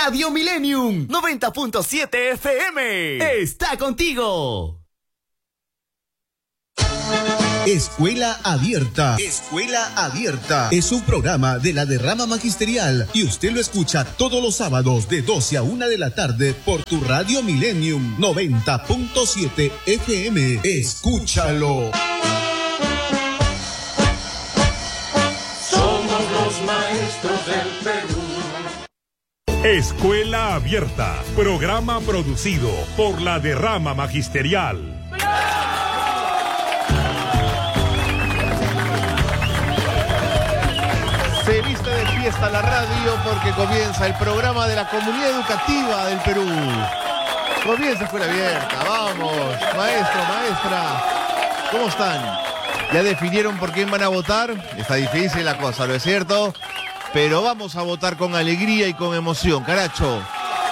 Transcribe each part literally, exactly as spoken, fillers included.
Radio Millennium noventa punto siete F M está contigo. Escuela Abierta. Escuela Abierta es un programa de la Derrama Magisterial y usted lo escucha todos los sábados de doce a una de la tarde por tu Radio Millennium noventa punto siete F M. Escúchalo. Somos los maestros del Perú. Escuela Abierta, programa producido por la Derrama Magisterial. Se viste de fiesta la radio porque comienza el programa de la Comunidad Educativa del Perú. Comienza Escuela Abierta, vamos, maestro, maestra, ¿cómo están? ¿Ya definieron por quién van a votar? Está difícil la cosa, ¿no es cierto? Pero vamos a votar con alegría y con emoción, caracho.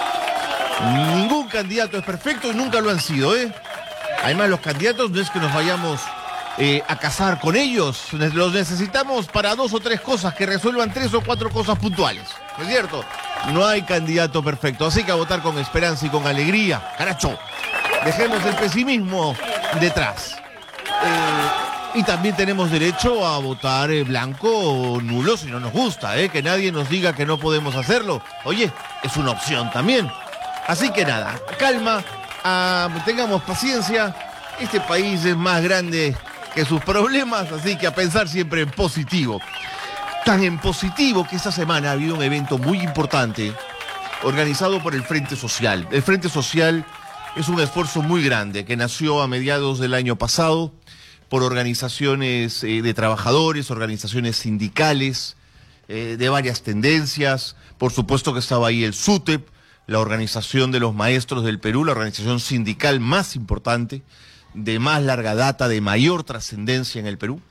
Ningún candidato es perfecto y nunca lo han sido, ¿eh? Además, los candidatos no es que nos vayamos eh, a casar con ellos. Los necesitamos para dos o tres cosas, que resuelvan tres o cuatro cosas puntuales, ¿no es cierto? No hay candidato perfecto, así que a votar con esperanza y con alegría, caracho. Dejemos el pesimismo detrás. Eh... Y también tenemos derecho a votar eh, blanco o nulo si no nos gusta, ¿eh? Que nadie nos diga que no podemos hacerlo. Oye, es una opción también. Así que nada, calma, ah, tengamos paciencia. Este país es más grande que sus problemas, así que a pensar siempre en positivo. Tan en positivo que esta semana ha habido un evento muy importante organizado por el Frente Social. El Frente Social es un esfuerzo muy grande que nació a mediados del año pasado por organizaciones eh, de trabajadores, organizaciones sindicales, eh, de varias tendencias. Por supuesto que estaba ahí el SUTEP, la Organización de los Maestros del Perú, la organización sindical más importante, de más larga data, de mayor trascendencia en el Perú,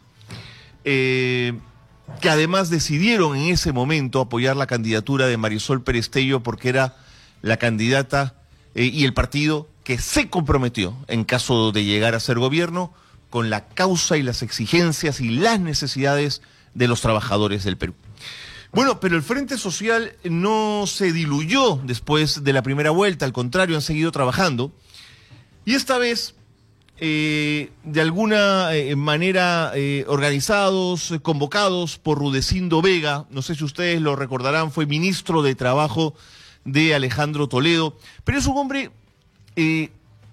eh, que además decidieron en ese momento apoyar la candidatura de Marisol Perestello porque era la candidata eh, y el partido que se comprometió, en caso de llegar a ser gobierno, con la causa y las exigencias y las necesidades de los trabajadores del Perú. Bueno, pero el Frente Social no se diluyó después de la primera vuelta, al contrario, han seguido trabajando. Y esta vez, eh, de alguna eh, manera, eh, organizados, eh, convocados por Rudecindo Vega, no sé si ustedes lo recordarán, fue ministro de Trabajo de Alejandro Toledo, pero es un hombre Eh,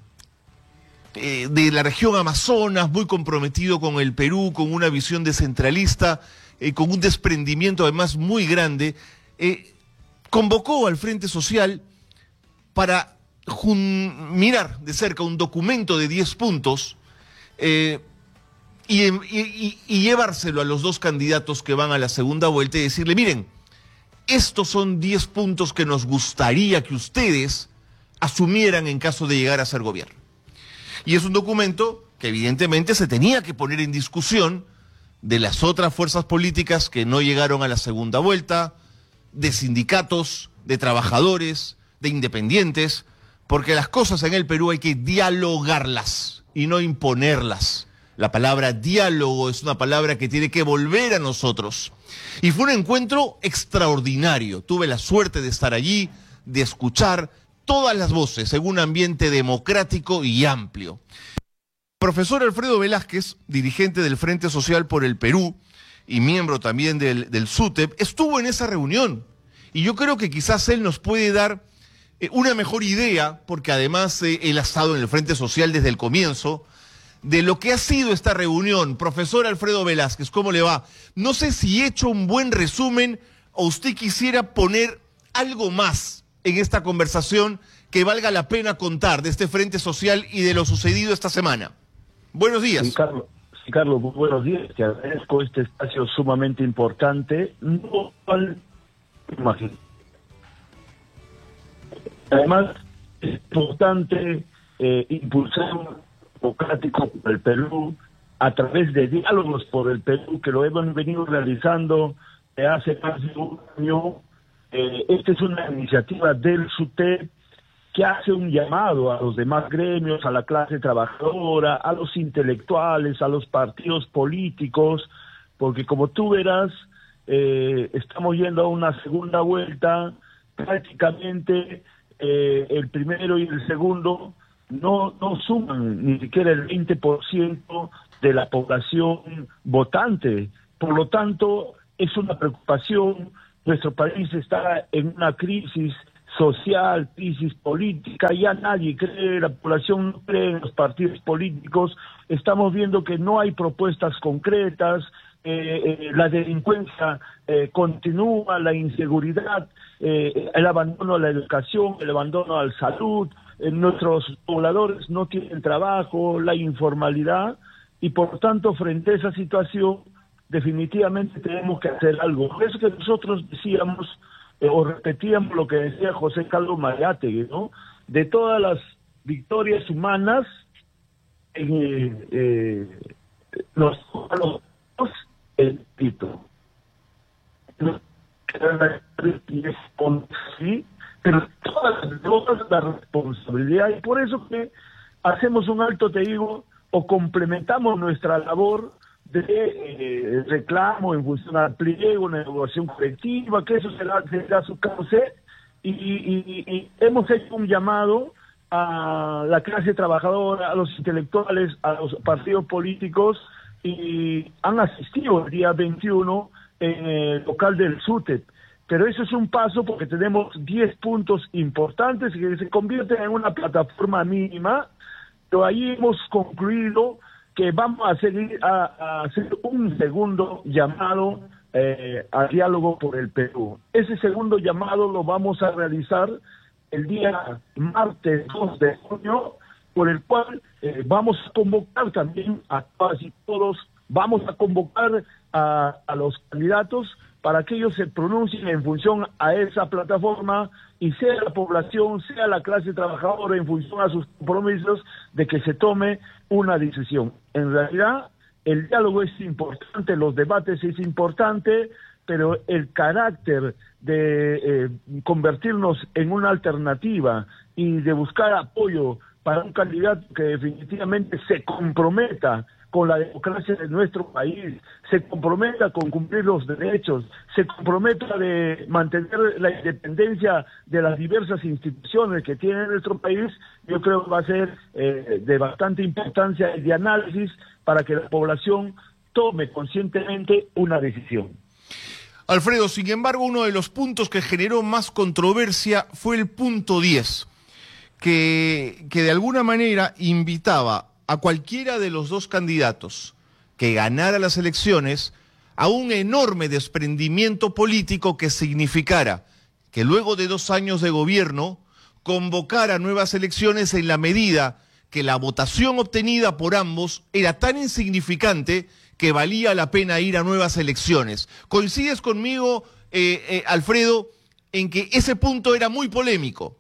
Eh, de la región Amazonas, muy comprometido con el Perú, con una visión descentralista, eh, con un desprendimiento además muy grande, eh, convocó al Frente Social para mirar de cerca un documento de diez puntos eh, y, y, y llevárselo a los dos candidatos que van a la segunda vuelta y decirle, miren, estos son diez puntos que nos gustaría que ustedes asumieran en caso de llegar a ser gobierno. Y es un documento que evidentemente se tenía que poner en discusión de las otras fuerzas políticas que no llegaron a la segunda vuelta, de sindicatos, de trabajadores, de independientes, porque las cosas en el Perú hay que dialogarlas y no imponerlas. La palabra diálogo es una palabra que tiene que volver a nosotros. Y fue un encuentro extraordinario. Tuve la suerte de estar allí, de escuchar todas las voces en un ambiente democrático y amplio. El profesor Alfredo Velázquez, dirigente del Frente Social por el Perú y miembro también del, del SUTEP, estuvo en esa reunión. Y yo creo que quizás él nos puede dar eh, una mejor idea, porque además eh, él ha estado en el Frente Social desde el comienzo, de lo que ha sido esta reunión. Profesor Alfredo Velázquez, ¿cómo le va? No sé si he hecho un buen resumen o usted quisiera poner algo más en esta conversación que valga la pena contar de este Frente Social y de lo sucedido esta semana. Buenos días. Sí, Carlos, sí, Carlos, muy buenos días. Te agradezco este espacio sumamente importante. No, imagino. Además, es importante eh, impulsar un democrático por el Perú a través de diálogos por el Perú, que lo hemos venido realizando desde hace más de un año. Eh, esta es una iniciativa del SUTEP que hace un llamado a los demás gremios, a la clase trabajadora, a los intelectuales, a los partidos políticos, porque como tú verás, eh, estamos yendo a una segunda vuelta prácticamente eh, el primero y el segundo no, no suman ni siquiera el veinte por ciento de la población votante. Por lo tanto, es una preocupación. Nuestro país está en una crisis social, crisis política, ya nadie cree, la población no cree en los partidos políticos, estamos viendo que no hay propuestas concretas, eh, eh, la delincuencia eh, continúa, la inseguridad, eh, el abandono a la educación, el abandono a la salud, eh, nuestros pobladores no tienen trabajo, la informalidad, y por tanto frente a esa situación definitivamente tenemos que hacer algo. Por eso que nosotros decíamos eh, o repetíamos lo que decía José Carlos Mariátegui, ¿no? De todas las victorias humanas, eh, eh, nos los el pito. Sí, pero todas, todas la responsabilidad, y por eso que hacemos un alto, te digo, o complementamos nuestra labor de eh, reclamo en función al pliego, una negociación colectiva, que eso será, será su cauce, y, y, y, y hemos hecho un llamado a la clase trabajadora, a los intelectuales, a los partidos políticos, y han asistido el día veintiuno en el local del SUTEP. Pero eso es un paso porque tenemos diez puntos importantes que se convierten en una plataforma mínima, pero ahí hemos concluido que vamos a seguir a, a hacer un segundo llamado eh, a diálogo por el Perú. Ese segundo llamado lo vamos a realizar el día martes dos de junio, por el cual eh, vamos a convocar también a todas y todos, vamos a convocar a, a los candidatos para que ellos se pronuncien en función a esa plataforma, y sea la población, sea la clase trabajadora, en función a sus compromisos, de que se tome una decisión. En realidad, el diálogo es importante, los debates es importante, pero el carácter de eh, convertirnos en una alternativa y de buscar apoyo para un candidato que definitivamente se comprometa con la democracia de nuestro país, se comprometa con cumplir los derechos, se comprometa de mantener la independencia de las diversas instituciones que tiene nuestro país, yo creo que va a ser eh, de bastante importancia y de análisis para que la población tome conscientemente una decisión. Alfredo, sin embargo, uno de los puntos que generó más controversia fue el punto diez, que, que de alguna manera invitaba a cualquiera de los dos candidatos que ganara las elecciones a un enorme desprendimiento político que significara que luego de dos años de gobierno convocara nuevas elecciones en la medida que la votación obtenida por ambos era tan insignificante que valía la pena ir a nuevas elecciones. ¿Coincides conmigo, eh, eh, Alfredo, en que ese punto era muy polémico?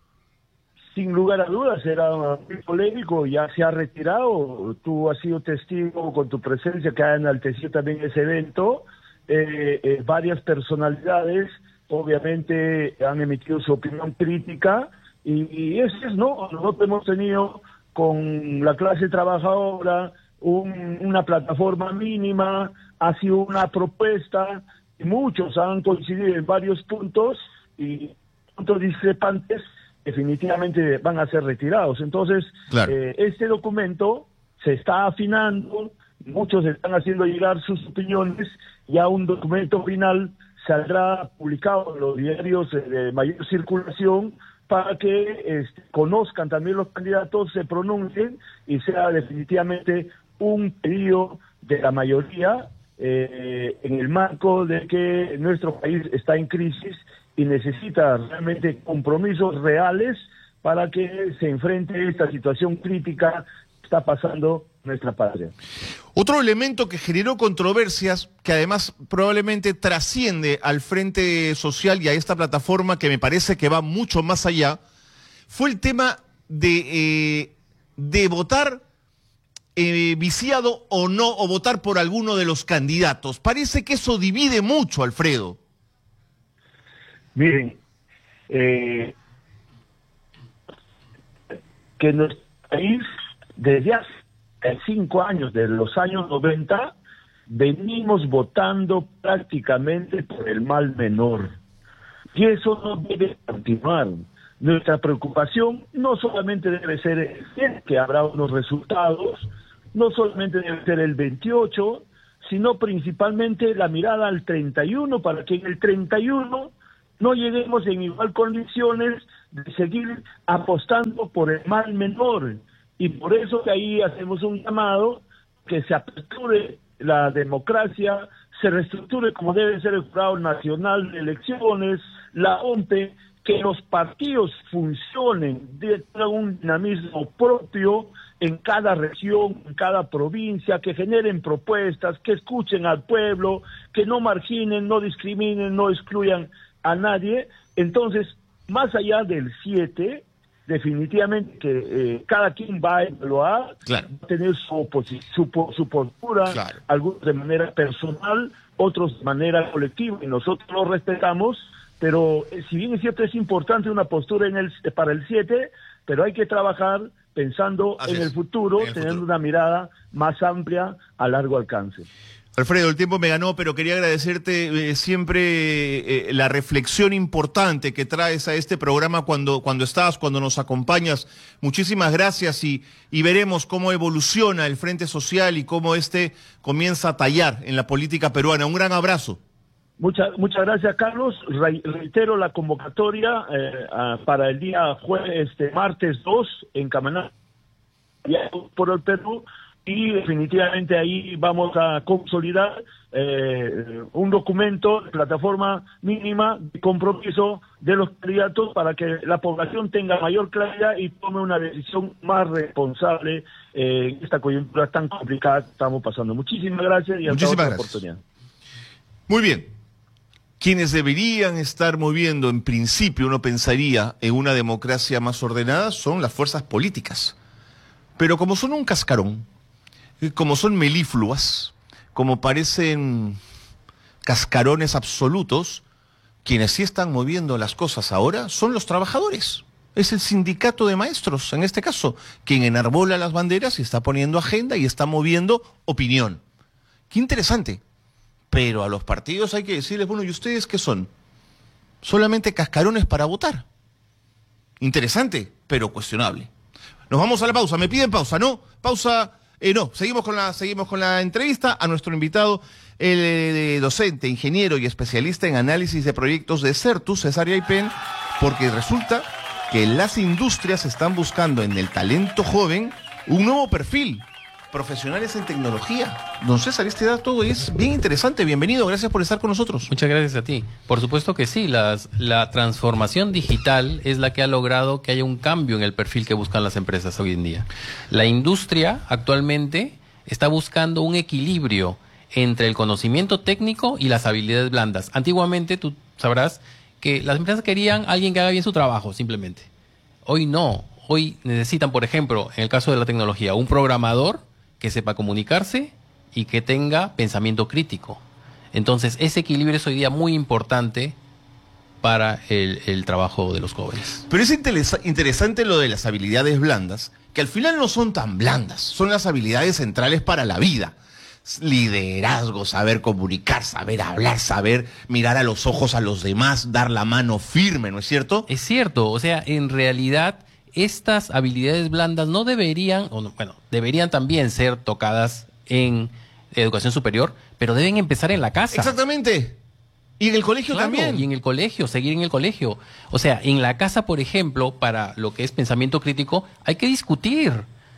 Sin lugar a dudas, era muy polémico, ya se ha retirado, tú has sido testigo con tu presencia que ha enaltecido también ese evento, eh, eh, varias personalidades obviamente han emitido su opinión crítica, y, y eso es, ¿no? Nosotros hemos tenido con la clase trabajadora un, una plataforma mínima, ha sido una propuesta, y muchos han coincidido en varios puntos, y puntos discrepantes definitivamente van a ser retirados. Entonces, claro. eh, este documento se está afinando, muchos están haciendo llegar sus opiniones, ya un documento final saldrá publicado en los diarios de mayor circulación para que este, conozcan también los candidatos, se pronuncien y sea definitivamente un pedido de la mayoría eh, en el marco de que nuestro país está en crisis y necesita realmente compromisos reales para que se enfrente esta situación crítica que está pasando nuestra patria. Otro elemento que generó controversias, que además probablemente trasciende al Frente Social y a esta plataforma, que me parece que va mucho más allá, fue el tema de, eh, de votar eh, viciado o no, o votar por alguno de los candidatos. Parece que eso divide mucho, Alfredo. Miren, eh, que nuestro país desde hace cinco años, desde los años noventa, venimos votando prácticamente por el mal menor. Y eso no debe continuar. Nuestra preocupación no solamente debe ser que habrá unos resultados, no solamente debe ser el veintiocho, sino principalmente la mirada al treinta y uno, para que en el treinta y uno no lleguemos en igual condiciones de seguir apostando por el mal menor. Y por eso que ahí hacemos un llamado que se aperture la democracia, se reestructure como debe ser el Jurado Nacional de Elecciones, la O M P E, que los partidos funcionen, tengan un dinamismo propio en cada región, en cada provincia, que generen propuestas, que escuchen al pueblo, que no marginen, no discriminen, no excluyan a nadie. Entonces, más allá del siete, definitivamente que eh, cada quien va a evaluar, claro, va a tener su, su, su postura, claro, algunos de manera personal, otros de manera colectiva, y nosotros lo respetamos, pero eh, si bien es cierto, es importante una postura en el, para el siete, pero hay que trabajar pensando Así en es, el futuro, en el teniendo futuro. una mirada más amplia a largo alcance. Alfredo, el tiempo me ganó, pero quería agradecerte eh, siempre eh, la reflexión importante que traes a este programa cuando, cuando estás, cuando nos acompañas. Muchísimas gracias y, y veremos cómo evoluciona el Frente Social y cómo este comienza a tallar en la política peruana. Un gran abrazo. Muchas muchas gracias, Carlos. Re reitero la convocatoria eh, a, para el día jueves, este martes dos en Camaná, por el Perú, y definitivamente ahí vamos a consolidar eh, un documento, plataforma mínima de compromiso de los candidatos para que la población tenga mayor claridad y tome una decisión más responsable eh, en esta coyuntura tan complicada que estamos pasando. Muchísimas gracias y hasta Muchísimas otra gracias. oportunidad. Muy bien. Quienes deberían estar moviendo, en principio uno pensaría, en una democracia más ordenada, son las fuerzas políticas. Pero como son un cascarón, como son melífluas, como parecen cascarones absolutos, quienes sí están moviendo las cosas ahora son los trabajadores. Es el sindicato de maestros, en este caso, quien enarbola las banderas y está poniendo agenda y está moviendo opinión. Qué interesante. Pero a los partidos hay que decirles, bueno, ¿y ustedes qué son? Solamente cascarones para votar. Interesante, pero cuestionable. Nos vamos a la pausa. Me piden pausa, ¿no? Pausa, eh, no. Seguimos con la, seguimos con la entrevista a nuestro invitado, el eh, docente, ingeniero y especialista en análisis de proyectos de Certus, César Yaipen, porque resulta que las industrias están buscando en el talento joven un nuevo perfil. Profesionales en tecnología. Don César, este dato es bien interesante. Bienvenido, gracias por estar con nosotros. Muchas gracias a ti. Por supuesto que sí, las, la transformación digital es la que ha logrado que haya un cambio en el perfil que buscan las empresas hoy en día. La industria actualmente está buscando un equilibrio entre el conocimiento técnico y las habilidades blandas. Antiguamente, tú sabrás que las empresas querían a alguien que haga bien su trabajo, simplemente. Hoy no. Hoy necesitan, por ejemplo, en el caso de la tecnología, un programador que sepa comunicarse y que tenga pensamiento crítico. Entonces, ese equilibrio es hoy día muy importante para el, el trabajo de los jóvenes. Pero es interesa- interesante lo de las habilidades blandas, que al final no son tan blandas, son las habilidades centrales para la vida. Liderazgo, saber comunicar, saber hablar, saber mirar a los ojos a los demás, dar la mano firme, ¿no es cierto? Es cierto, o sea, en realidad estas habilidades blandas no deberían, o no, bueno, deberían también ser tocadas en educación superior, pero deben empezar en la casa. Exactamente. Y en el colegio Claro, también. Y en el colegio, seguir en el colegio. O sea, en la casa, por ejemplo, para lo que es pensamiento crítico, hay que discutir.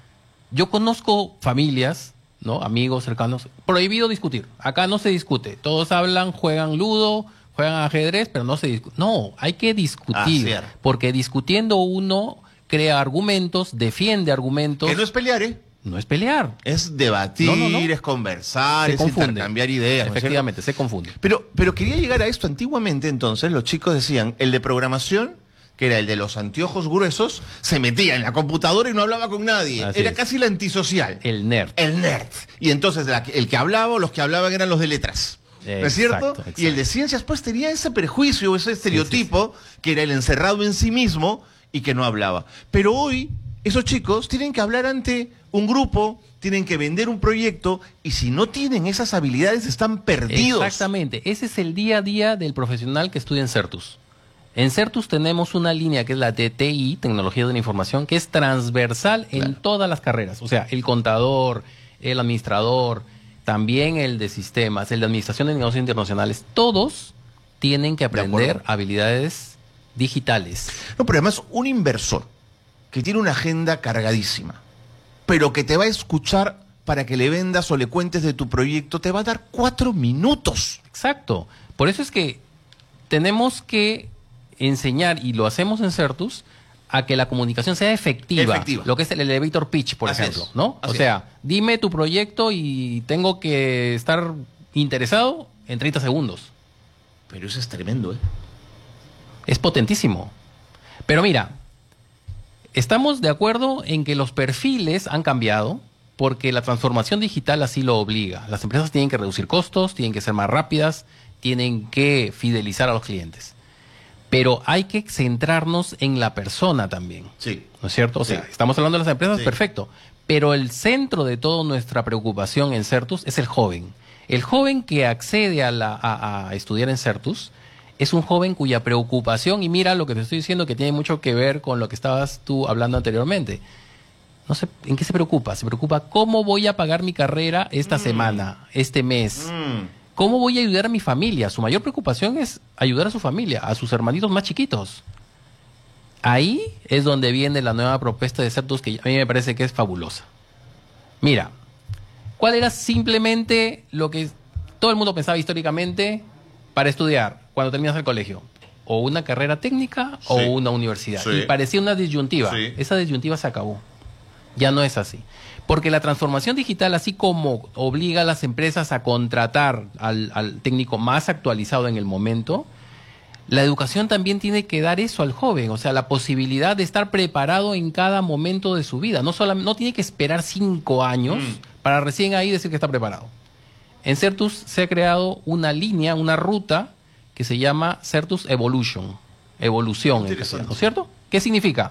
Yo conozco familias, ¿no? Amigos cercanos, prohibido discutir. Acá no se discute. Todos hablan, juegan ludo, juegan ajedrez, pero no se discute. No, hay que discutir. Ah, porque discutiendo uno crea argumentos, defiende argumentos. Que no es pelear, ¿eh? No es pelear. Es debatir, No, no, no. es conversar, Se es confunde. intercambiar ideas. ¿no es cierto? Efectivamente, se confunde. Pero, pero quería llegar a esto. Antiguamente, entonces, los chicos decían, el de programación, que era el de los anteojos gruesos, se metía en la computadora y no hablaba con nadie. Así Era es. casi el antisocial. El nerd. El nerd. Y entonces la- el que hablaba o los que hablaban eran los de letras. ¿No es cierto? Exacto, exacto. Y el de ciencias, pues, tenía ese prejuicio, ese estereotipo, sí, sí. que era el encerrado en sí mismo y que no hablaba. Pero hoy, esos chicos tienen que hablar ante un grupo, tienen que vender un proyecto, y si no tienen esas habilidades, están perdidos. Exactamente. Ese es el día a día del profesional que estudia en Certus. En Certus tenemos una línea que es la de T I, Tecnología de la Información, que es transversal en Claro. todas las carreras. O sea, el contador, el administrador, también el de sistemas, el de administración de negocios internacionales, todos tienen que aprender habilidades digitales. No, pero además un inversor que tiene una agenda cargadísima, pero que te va a escuchar para que le vendas o le cuentes de tu proyecto, te va a dar cuatro minutos. Exacto. Por eso es que tenemos que enseñar, y lo hacemos en Certus, a que la comunicación sea efectiva. Efectiva. Lo que es el elevator pitch, por Así ejemplo, es, ¿no? así O sea, dime tu proyecto y tengo que estar interesado en treinta segundos. Pero eso es tremendo, ¿eh? Es potentísimo. Pero mira, estamos de acuerdo en que los perfiles han cambiado porque la transformación digital así lo obliga. Las empresas tienen que reducir costos, tienen que ser más rápidas, tienen que fidelizar a los clientes. Pero hay que centrarnos en la persona también. Sí. ¿No es cierto? O Sí. sea, estamos hablando de las empresas, Sí. perfecto. Pero el centro de toda nuestra preocupación en Certus es el joven. El joven que accede a, la, a, a estudiar en Certus es un joven cuya preocupación, y mira lo que te estoy diciendo que tiene mucho que ver con lo que estabas tú hablando anteriormente. No sé, ¿en qué se preocupa? Se preocupa cómo voy a pagar mi carrera esta mm. semana, este mes. Mm. ¿Cómo voy a ayudar a mi familia? Su mayor preocupación es ayudar a su familia, a sus hermanitos más chiquitos. Ahí es donde viene la nueva propuesta de Certus, que a mí me parece que es fabulosa. Mira, ¿cuál era simplemente lo que todo el mundo pensaba históricamente para estudiar cuando terminas el colegio? O una carrera técnica sí. o una universidad. Sí. Y parecía una disyuntiva. Sí. Esa disyuntiva se acabó. Ya no es así. Porque la transformación digital, así como obliga a las empresas a contratar al, al técnico más actualizado en el momento, la educación también tiene que dar eso al joven, o sea, la posibilidad de estar preparado en cada momento de su vida. No, solo, no tiene que esperar cinco años mm. para recién ahí decir que está preparado. En Certus se ha creado una línea, una ruta que se llama Certus Evolution, evolución en castellano, ¿no es cierto? ¿Qué significa?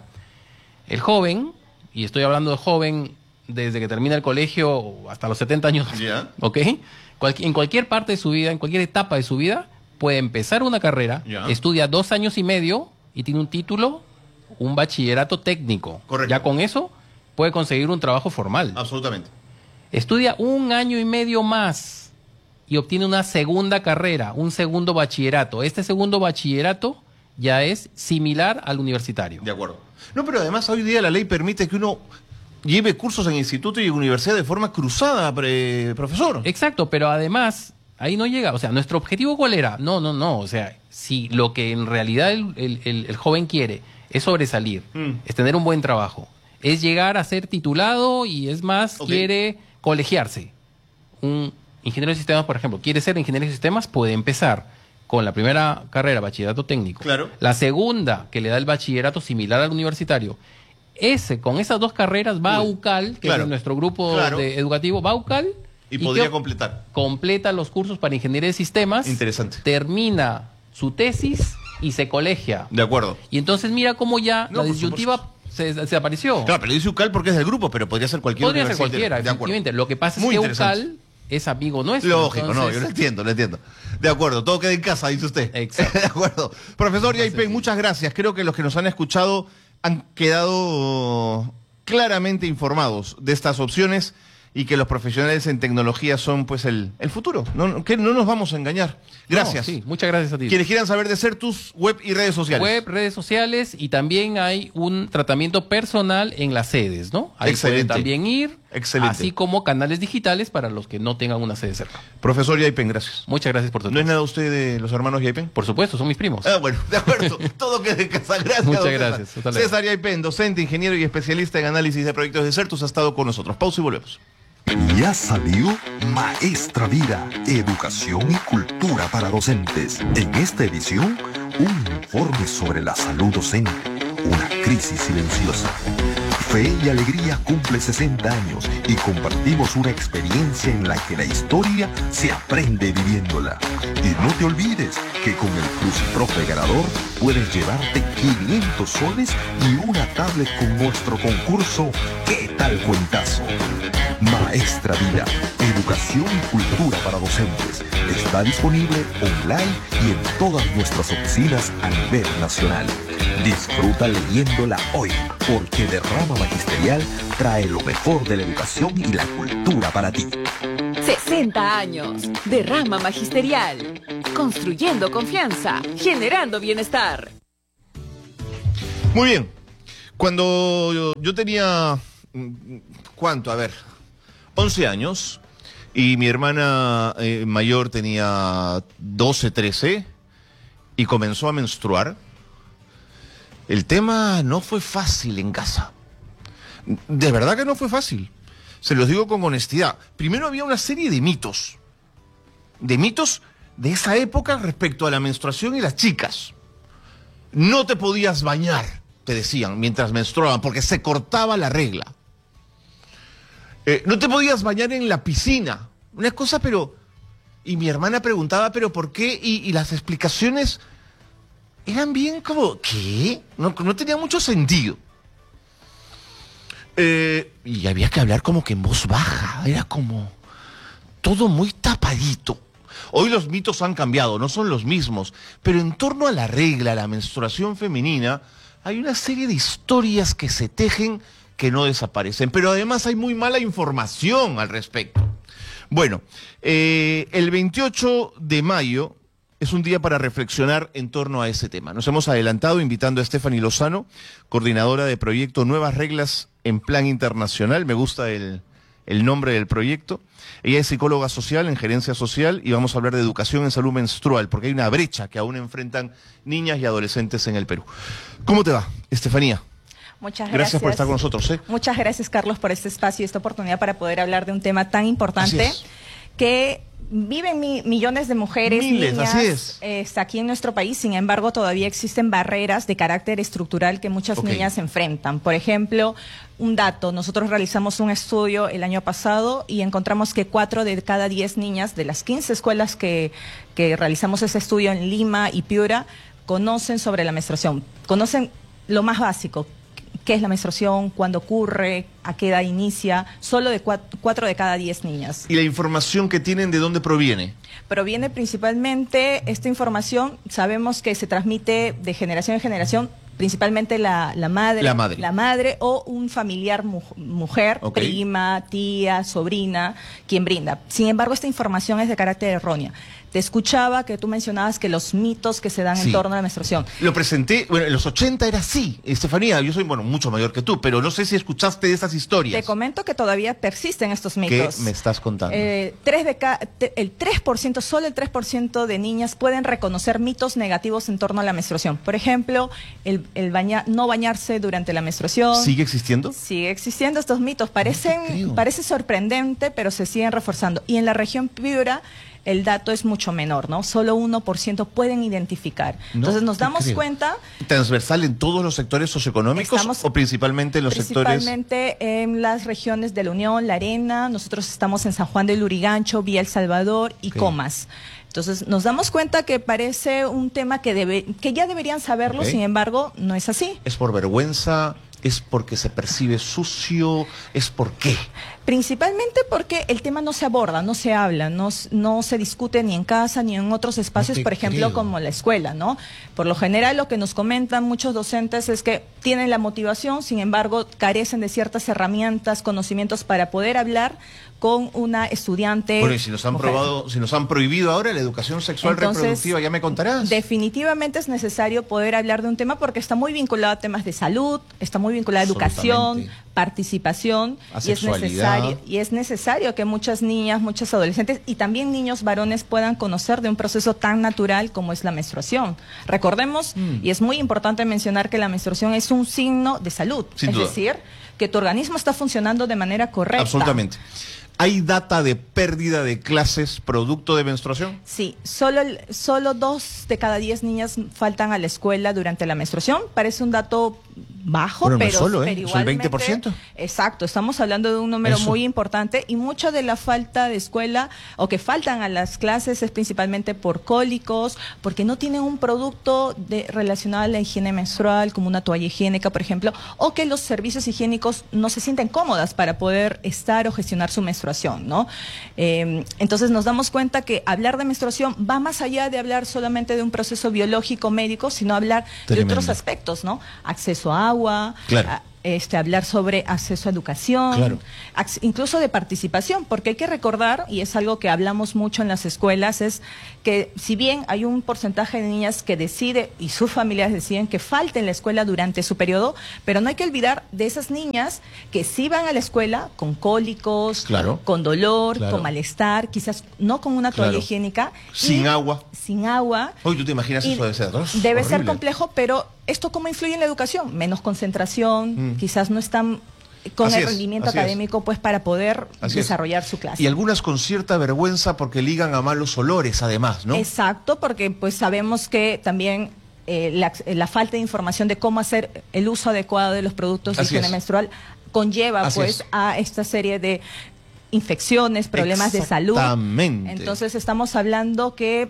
El joven, y estoy hablando de joven desde que termina el colegio hasta los setenta años, yeah. ¿ok? Cual, en cualquier parte de su vida, en cualquier etapa de su vida, puede empezar una carrera, yeah. estudia dos años y medio y tiene un título, un bachillerato técnico. Correcto. Ya con eso puede conseguir un trabajo formal. Absolutamente. Estudia un año y medio más y obtiene una segunda carrera, un segundo bachillerato. Este segundo bachillerato ya es similar al universitario. De acuerdo. No, pero además hoy día la ley permite que uno lleve cursos en instituto y universidad de forma cruzada, pre, profesor. Exacto, pero además ahí no llega. O sea, ¿nuestro objetivo cuál era? No, no, no. O sea, si lo que en realidad el, el, el, el joven quiere es sobresalir, mm. es tener un buen trabajo, es llegar a ser titulado y es más, okay. quiere colegiarse. Un ingeniero de sistemas, por ejemplo, quiere ser ingeniero de sistemas, puede empezar con la primera carrera, bachillerato técnico. Claro. La segunda, que le da el bachillerato similar al universitario. Ese, con esas dos carreras, va Uy, a UCAL, que claro. es nuestro grupo claro. de educativo, va a UCAL. Y, y podría completar. Completa los cursos para ingeniería de sistemas. Interesante. Termina su tesis y se colegia. De acuerdo. Y entonces mira cómo ya no, la disyuntiva se, se apareció. Claro, pero dice UCAL porque es del grupo, pero podría ser cualquier Podría ser cualquiera, de efectivamente. Lo que pasa Muy es que UCAL es amigo nuestro. Lógico, entonces... no, yo lo entiendo, lo entiendo. De acuerdo, todo queda en casa, dice usted. Exacto. De acuerdo. Profesor Yaipen, muchas gracias. Creo que los que nos han escuchado han quedado claramente informados de estas opciones y que los profesionales en tecnología son pues el, el futuro. No, que no nos vamos a engañar. Gracias. No, sí, muchas gracias a ti. Quienes quieran saber de Certus, web y redes sociales. Web, redes sociales, y también hay un tratamiento personal en las sedes, ¿no? Ahí Excelente. pueden también ir. Excelente. Así como canales digitales para los que no tengan una sede cerca. Profesor Yaipen, gracias. Muchas gracias por tu tiempo. ¿No es nada usted de los hermanos Yaipen? Por supuesto, son mis primos. Ah, bueno, de acuerdo. Todo queda en casa. Gracias. Muchas gracias. César Yaipen, docente, ingeniero y especialista en análisis de proyectos de Certus, ha estado con nosotros. Pausa y volvemos. Ya salió Maestra Vida, Educación y Cultura para Docentes. En esta edición, un informe sobre la salud docente, una crisis silenciosa. Fe y Alegría cumple sesenta años y compartimos una experiencia en la que la historia se aprende viviéndola. Y no te olvides que con el Plus Profe ganador puedes llevarte quinientos soles y una tablet con nuestro concurso ¿Qué tal cuentazo? Maestra Vida, educación y cultura para docentes. Está disponible online y en todas nuestras oficinas a nivel nacional. Disfruta leyéndola hoy, porque Derrama Magisterial trae lo mejor de la educación y la cultura para ti. sesenta años. Derrama Magisterial. Construyendo confianza, generando bienestar. Muy bien. Cuando yo, yo tenía... ¿Cuánto? A ver... once años, y mi hermana eh, mayor tenía doce, trece, y comenzó a menstruar. El tema no fue fácil en casa. De verdad que no fue fácil. Se los digo con honestidad. Primero había una serie de mitos. De mitos de esa época respecto a la menstruación y las chicas. No te podías bañar, te decían, mientras menstruaban, porque se cortaba la regla. Eh, no te podías bañar en la piscina. Una cosa, pero... Y mi hermana preguntaba, ¿pero por qué? Y, y las explicaciones eran bien como... ¿Qué? No, no tenía mucho sentido. Eh, y había que hablar como que en voz baja. Era como... todo muy tapadito. Hoy los mitos han cambiado, no son los mismos. Pero en torno a la regla, a la menstruación femenina, hay una serie de historias que se tejen... que no desaparecen, pero además hay muy mala información al respecto. Bueno, eh, el veintiocho de mayo es un día para reflexionar en torno a ese tema. Nos hemos adelantado invitando a Stephanie Lozano, coordinadora de proyecto Nuevas Reglas en Plan Internacional. Me gusta el, el nombre del proyecto. Ella es psicóloga social en gerencia social y vamos a hablar de educación en salud menstrual, porque hay una brecha que aún enfrentan niñas y adolescentes en el Perú. ¿Cómo te va, Estefanía? Muchas gracias. Gracias por estar con nosotros. ¿eh? Muchas gracias, Carlos, por este espacio y esta oportunidad para poder hablar de un tema tan importante que viven mi, millones de mujeres, Miles, niñas, así es. eh, aquí en nuestro país. Sin embargo, todavía existen barreras de carácter estructural que muchas Okay. niñas enfrentan. Por ejemplo, un dato, nosotros realizamos un estudio el año pasado y encontramos que cuatro de cada diez niñas de las quince escuelas que, que realizamos ese estudio en Lima y Piura conocen sobre la menstruación, conocen lo más básico. ¿Qué es la menstruación? ¿Cuándo ocurre? ¿A qué edad inicia? Solo de cuatro, cuatro de cada diez niñas. ¿Y la información que tienen de dónde proviene? Proviene principalmente, esta información, sabemos que se transmite de generación en generación, principalmente la, la madre, La madre. la madre o un familiar mu mujer, Okay. prima, tía, sobrina, quien brinda. Sin embargo, esta información es de carácter errónea. Te escuchaba que tú mencionabas que los mitos que se dan Sí. en torno a la menstruación. Lo presenté, bueno, en los ochenta era así, Estefanía, yo soy, bueno, mucho mayor que tú, pero no sé si escuchaste de esas historias. Te comento que todavía persisten estos ¿Qué mitos. me estás contando? Eh, tres de ca te- el tres por ciento, solo el tres por ciento de niñas pueden reconocer mitos negativos en torno a la menstruación. Por ejemplo, el, el baña no bañarse durante la menstruación. ¿Sigue existiendo? Sigue existiendo estos mitos. Parecen, parece sorprendente, pero se siguen reforzando. Y en la región Piura el dato es mucho menor, ¿no? Solo uno por ciento pueden identificar. No Entonces nos te damos creo. cuenta... ¿Transversal en todos los sectores socioeconómicos Estamos o principalmente en los sectores? Principalmente en las regiones de La Unión, La Arena, nosotros estamos en San Juan del Lurigancho, Vía El Salvador y Ok. Comas. Entonces nos damos cuenta que parece un tema que, debe, que ya deberían saberlo, Ok. sin embargo, no es así. ¿Es por vergüenza? ¿Es porque se percibe sucio? ¿Es por qué? Principalmente porque el tema no se aborda, no se habla, no, s- no se discute ni en casa ni en otros espacios, te por ejemplo, creo. como la escuela, ¿no? Por lo general lo que nos comentan muchos docentes es que tienen la motivación, sin embargo, carecen de ciertas herramientas, conocimientos para poder hablar con una estudiante. Bueno, y si nos han mujer. probado, si nos han prohibido ahora la educación sexual Entonces, reproductiva, ya me contarás. Definitivamente es necesario poder hablar de un tema porque está muy vinculado a temas de salud, está muy vinculado a educación, Absolutamente. participación, A y es sexualidad. necesario y es necesario que muchas niñas, muchos adolescentes y también niños varones puedan conocer de un proceso tan natural como es la menstruación. Recordemos, Mm. y es muy importante mencionar que la menstruación es un signo de salud, Sin es duda. decir, que tu organismo está funcionando de manera correcta. Absolutamente. ¿Hay data de pérdida de clases producto de menstruación? Sí, solo, el- solo dos de cada diez niñas faltan a la escuela durante la menstruación. Parece un dato bajo, bueno, no pero, es solo, ¿eh? pero ¿Es el igualmente, veinte por ciento? Exacto, estamos hablando de un número Eso. muy importante y mucha de la falta de escuela o que faltan a las clases es principalmente por cólicos, porque no tienen un producto de, relacionado a la higiene menstrual, como una toalla higiénica, por ejemplo, o que los servicios higiénicos no se sienten cómodas para poder estar o gestionar su menstruación, ¿no? Eh, entonces nos damos cuenta que hablar de menstruación va más allá de hablar solamente de un proceso biológico médico, sino hablar Tremendo. de otros aspectos, ¿no? Acceso a agua, Claro. a, este, hablar sobre acceso a educación, Claro. ac- incluso de participación, porque hay que recordar, y es algo que hablamos mucho en las escuelas, es que si bien hay un porcentaje de niñas que decide y sus familias deciden que falte en la escuela durante su periodo, pero no hay que olvidar de esas niñas que sí van a la escuela con cólicos, Claro. con dolor, Claro. con malestar, quizás no con una toalla Claro. higiénica. Sin y- agua. Sin agua. Oye, ¿tú te imaginas Y eso debe ser atroz? Debe ser Horrible. complejo, pero ¿esto cómo influye en la educación? Menos concentración, Mm. quizás no están con Así el es, rendimiento así es. académico pues para poder Así es. desarrollar su clase. Y algunas con cierta vergüenza porque ligan a malos olores, además, ¿no? Exacto, porque pues sabemos que también eh, la, la falta de información de cómo hacer el uso adecuado de los productos de Así higiene es. menstrual conlleva Así pues es. a esta serie de infecciones, problemas de salud. Exactamente. Entonces estamos hablando que,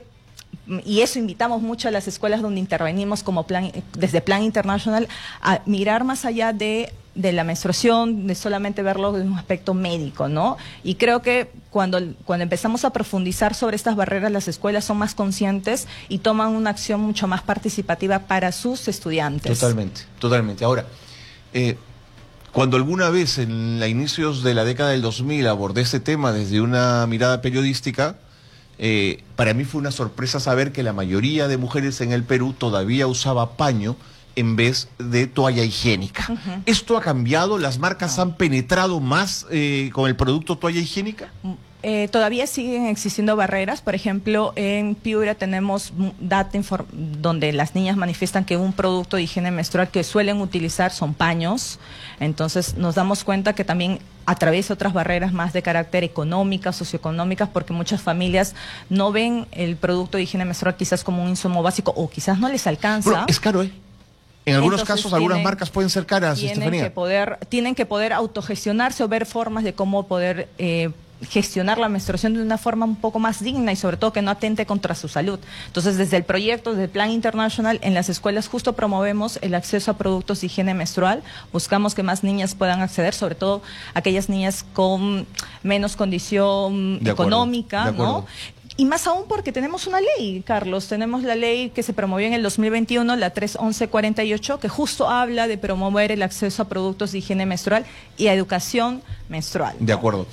y eso invitamos mucho a las escuelas donde intervenimos como plan, desde Plan International, a mirar más allá de, de la menstruación, de solamente verlo desde un aspecto médico, ¿no? Y creo que cuando, cuando empezamos a profundizar sobre estas barreras, las escuelas son más conscientes y toman una acción mucho más participativa para sus estudiantes. Totalmente, totalmente. Ahora, eh, cuando alguna vez en los inicios de la década del dos mil abordé este tema desde una mirada periodística, eh, para mí fue una sorpresa saber que la mayoría de mujeres en el Perú todavía usaba paño en vez de toalla higiénica. Ujú. ¿Esto ha cambiado? ¿Las marcas han penetrado más eh, con el producto toalla higiénica? Eh, todavía siguen existiendo barreras. Por ejemplo, en Piura tenemos m- data infor- donde las niñas manifiestan que un producto de higiene menstrual que suelen utilizar son paños. Entonces nos damos cuenta que también atraviesa otras barreras más de carácter económica, socioeconómicas, porque muchas familias no ven el producto de higiene menstrual quizás como un insumo básico o quizás no les alcanza. Bueno, es caro, ¿eh? En algunos Entonces, casos, algunas tienen- marcas pueden ser caras, tienen Estefanía. que poder tienen que poder autogestionarse o ver formas de cómo poder eh, gestionar la menstruación de una forma un poco más digna y sobre todo que no atente contra su salud. Entonces, desde el proyecto, desde el Plan International, en las escuelas justo promovemos el acceso a productos de higiene menstrual. Buscamos que más niñas puedan acceder, sobre todo aquellas niñas con menos condición De acuerdo, económica, de ¿no? acuerdo. Y más aún porque tenemos una ley, Carlos, tenemos la ley que se promovió en el dos mil veintiuno, la tres once cuarenta y ocho, que justo habla de promover el acceso a productos de higiene menstrual y a educación menstrual. De acuerdo.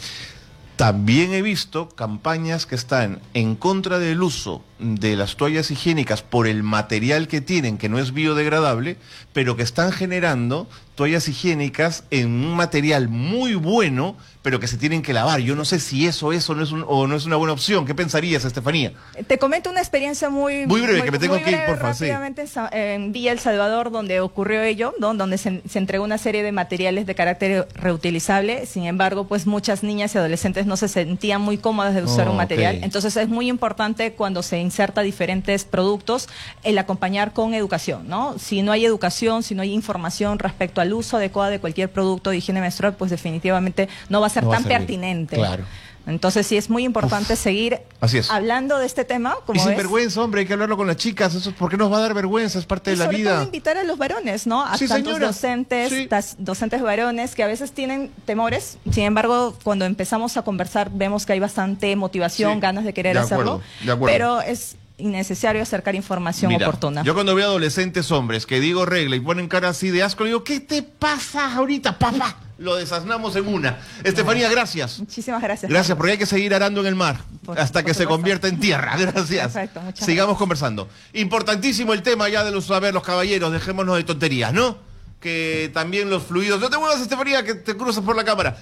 También he visto campañas que están en contra del uso de las toallas higiénicas por el material que tienen, que no es biodegradable, pero que están generando toallas higiénicas en un material muy bueno, pero que se tienen que lavar. Yo no sé si eso, eso no es un- o no es una buena opción. ¿Qué pensarías, Estefanía? Te comento una experiencia muy... Muy breve, que me tengo muy que ir, breve, porfa, sí. rápidamente, en Sa- en Villa El Salvador, donde ocurrió ello, ¿no? Donde se, se entregó una serie de materiales de carácter reutilizable. Sin embargo, pues muchas niñas y adolescentes no se sentían muy cómodas de usar Oh, un material. ok. Entonces es muy importante cuando se inserta diferentes productos el acompañar con educación, ¿no? Si no hay educación, si no hay información respecto al uso adecuado de cualquier producto de higiene menstrual, pues definitivamente no va a ser No va a tan servir. pertinente. Claro. Entonces sí es muy importante seguir Así es. hablando de este tema, Y como sin ves. vergüenza, hombre, hay que hablarlo con las chicas. Eso, ¿por qué nos va a dar vergüenza? Es parte Y de la sobre vida. todo invitar a los varones, ¿no? A Sí, tantos señora. docentes, Sí. tas- docentes varones que a veces tienen temores. Sin embargo, cuando empezamos a conversar, vemos que hay bastante motivación, Sí. ganas de querer De hacerlo. acuerdo, de acuerdo. Pero es innecesario acercar información Mira, oportuna. yo cuando veo adolescentes hombres que digo regla y ponen cara así de asco, le digo, ¿qué te pasa ahorita, papá? Lo desasnamos en una. Estefanía, gracias. Muchísimas gracias. Gracias, porque hay que seguir arando en el mar Por- hasta por que se supuesto. convierta en tierra. Gracias. Perfecto, muchas Sigamos conversando. Importantísimo el tema ya de los, a ver, los caballeros, dejémonos de tonterías, ¿no? Que también los fluidos, no te muevas, Estefanía, que te cruzas por la cámara.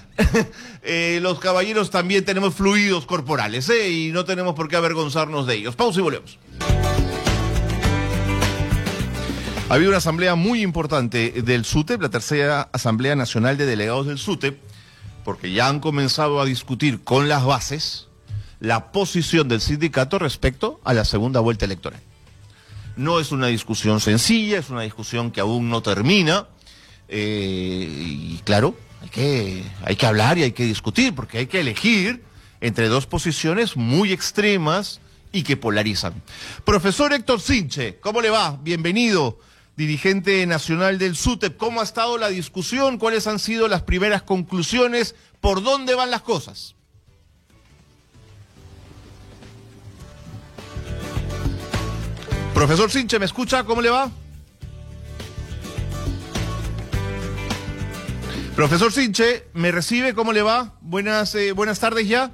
Eh, los caballeros también tenemos fluidos corporales, ¿eh? Y no tenemos por qué avergonzarnos de ellos. Pausa y volvemos. Ha habido una asamblea muy importante del SUTEP, la tercera Asamblea Nacional de Delegados del SUTEP, porque ya han comenzado a discutir con las bases la posición del sindicato respecto a la segunda vuelta electoral. No es una discusión sencilla, es una discusión que aún no termina, eh, y claro, hay que, hay que hablar y hay que discutir, porque hay que elegir entre dos posiciones muy extremas y que polarizan. Profesor Héctor Sinche, ¿cómo le va? Bienvenido, dirigente nacional del SUTEP. ¿Cómo ha estado la discusión? ¿Cuáles han sido las primeras conclusiones? ¿Por dónde van las cosas? Profesor Sinche, ¿me escucha? ¿Cómo le va? Profesor Sinche, ¿me recibe? ¿Cómo le va? Buenas, eh, buenas tardes ya.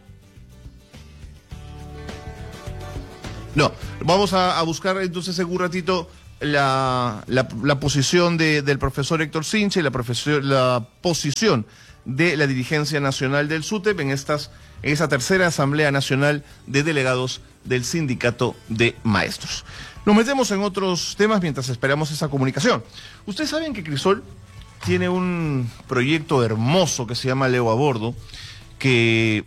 No, vamos a, a buscar entonces en un ratito la, la, la posición de, del profesor Héctor Sinche y la, la posición de la dirigencia nacional del SUTEP en, estas, en esa tercera Asamblea Nacional de Delegados del Sindicato de Maestros. Nos metemos en otros temas mientras esperamos esa comunicación. Ustedes saben que Crisol tiene un proyecto hermoso que se llama Leo a Bordo, que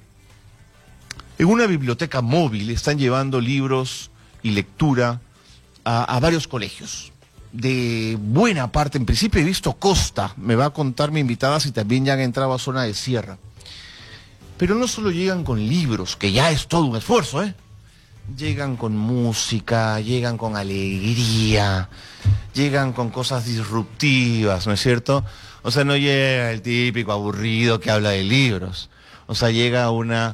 en una biblioteca móvil están llevando libros y lectura a, a varios colegios. De buena parte, en principio he visto Costa, me va a contar mi invitada si también ya han entrado a zona de Sierra. Pero no solo llegan con libros, que ya es todo un esfuerzo, ¿eh? Llegan con música, llegan con alegría, llegan con cosas disruptivas, ¿no es cierto? O sea, no llega el típico aburrido que habla de libros. O sea, llega una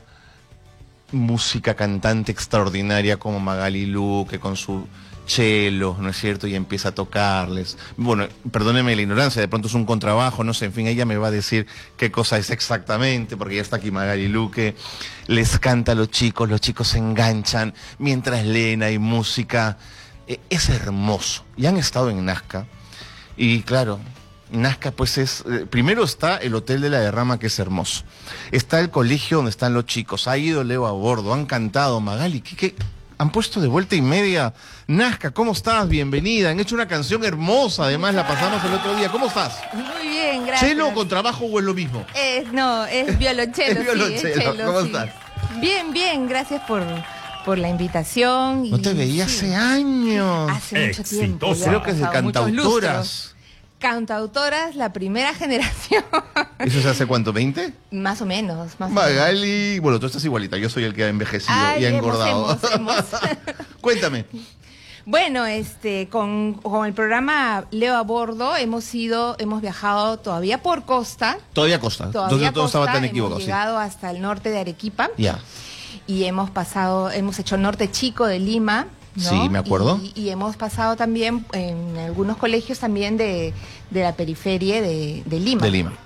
música cantante extraordinaria como Magali Luque con su cello, ¿no es cierto? Y empieza a tocarles. Bueno, perdóneme la ignorancia, de pronto es un contrabajo, no sé, en fin, ella me va a decir qué cosa es exactamente, porque ya está aquí Magali Luque. Les canta a los chicos, los chicos se enganchan, mientras leen hay música. Eh, es hermoso. Y han estado en Nazca, y claro, Nazca pues es, eh, primero está el Hotel de la Derrama, que es hermoso. Está el colegio donde están los chicos, ha ido Leo a Bordo, han cantado, Magali, ¿qué, qué? Han puesto de vuelta y media. Nazca, ¿cómo estás? Bienvenida. Han hecho una canción hermosa, además la pasamos el otro día. ¿Cómo estás? Muy bien, gracias. ¿Chelo o contrabajo o es lo mismo? Es, no, es violonchelo. Es violonchelo. Sí, es cello, ¿Cómo sí. estás? Bien, bien, gracias por, por la invitación. No te veía sí. hace años. Hace mucho tiempo. Exitosa. Creo que es de cantautoras. Cantautoras, la primera generación. ¿Eso se hace cuánto? ¿veinte? Más o menos. Más Magali, o menos. bueno, tú estás igualita, yo soy el que ha envejecido Ay, y ha hemos, engordado. hemos, hemos. Cuéntame. Bueno, este, con, con el programa Leo a Bordo hemos ido, hemos viajado todavía por costa. Todavía costa. Todavía Entonces todo costa, estaba tan hemos equivocado. llegado Sí. hasta el norte de Arequipa. Ya. Y hemos pasado, hemos hecho norte chico de Lima, ¿no? Sí, me acuerdo. Y, y hemos pasado también en algunos colegios también de, de la periferia de, de Lima. De Lima.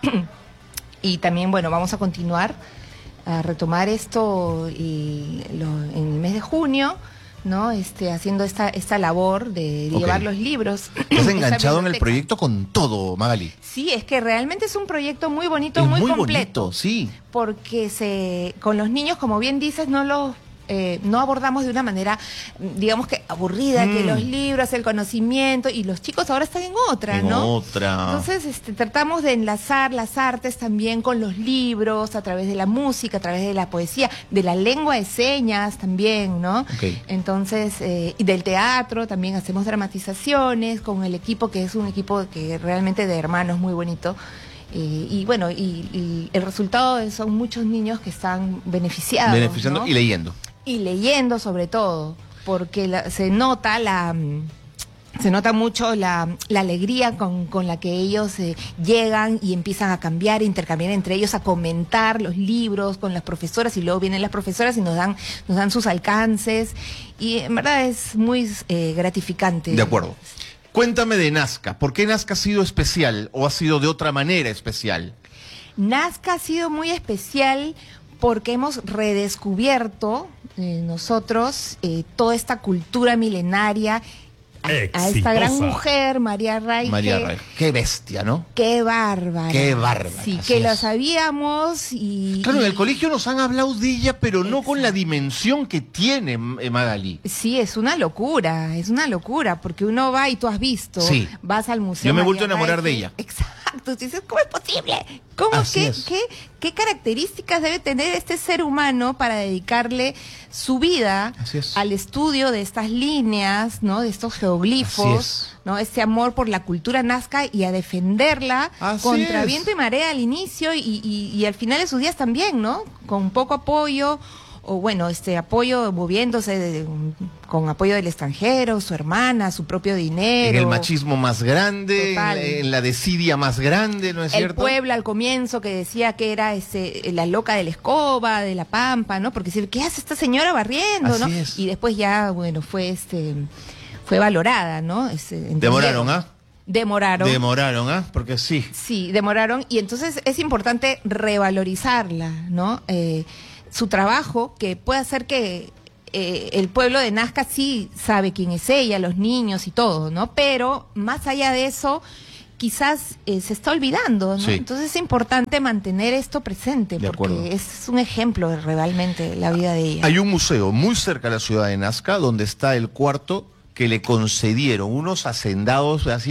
Y también, bueno, vamos a continuar a retomar esto y lo, en el mes de junio, ¿no? Este, haciendo esta, esta labor de Okay. llevar los libros. Te has enganchado en el biblioteca. proyecto con todo, Magali. Sí, es que realmente es un proyecto muy bonito, Es muy, muy completo. bonito, sí. Porque se, con los niños, como bien dices, no los eh, no abordamos de una manera, digamos que aburrida, Mm. que los libros, el conocimiento, y los chicos ahora están en otra, En ¿no? otra. Entonces, este, tratamos de enlazar las artes también con los libros, a través de la música, a través de la poesía, de la lengua de señas también, ¿no? Okay. Entonces, eh, y del teatro también hacemos dramatizaciones con el equipo, que es un equipo que realmente de hermanos muy bonito. Eh, y bueno, y, y el resultado es- son muchos niños que están beneficiados. Beneficiando ¿no? y leyendo. Y leyendo sobre todo, porque la- se nota la mm, se nota mucho la, la alegría con, con la que ellos eh, llegan y empiezan a cambiar, a intercambiar entre ellos, a comentar los libros con las profesoras, y luego vienen las profesoras y nos dan, nos dan sus alcances, y en verdad es muy eh, gratificante. De acuerdo. Cuéntame de Nazca. ¿Por qué Nazca ha sido especial o ha sido de otra manera especial? Nazca ha sido muy especial porque hemos redescubierto eh, nosotros eh, toda esta cultura milenaria, a, a esta gran mujer, María Raige. María Raige. Qué bestia, ¿no? Qué bárbara. Qué bárbara, Sí, así que lo es. sabíamos y... Claro, en y- el colegio nos han hablado de ella, pero no con la dimensión que tiene eh, Magali. Sí, es una locura, es una locura, porque uno va y tú has visto, Sí. vas al museo. Yo me he vuelto María a enamorar de Raige. ella. Exacto. cactus. Y dices, ¿cómo es posible? ¿Cómo qué, qué, qué características debe tener este ser humano para dedicarle su vida al estudio de estas líneas, ¿no? De estos geoglifos, ¿no? Este amor por la cultura nazca y a defenderla Así contra es. viento y marea al inicio y, y, y al final de sus días también, ¿no? Con poco apoyo, o bueno, este apoyo moviéndose de, con apoyo del extranjero, su hermana, su propio dinero. En el machismo más grande, en la, en la desidia más grande, ¿no es el cierto? pueblo al comienzo que decía que era ese, la loca de la escoba, de la pampa, ¿no? Porque decía, ¿qué hace esta señora barriendo, Así no? es. Y después ya, bueno, fue este fue valorada, ¿no? Este, entendieron. Demoraron, ¿ah? Demoraron. Demoraron, ¿ah? Porque sí. Sí, demoraron. Y entonces es importante revalorizarla, ¿no? Eh, su trabajo, que puede hacer que eh, el pueblo de Nazca sí sabe quién es ella, los niños y todo, ¿no? Pero más allá de eso, quizás eh, se está olvidando, ¿no? Sí. Entonces es importante mantener esto presente, De porque acuerdo. es un ejemplo de realmente la vida de ella. Hay un museo muy cerca de la ciudad de Nazca donde está el cuarto que le concedieron unos hacendados así